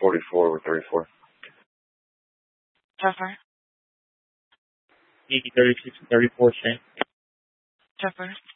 44 with 34. Tougher. 80, 36, 34, same. Tougher.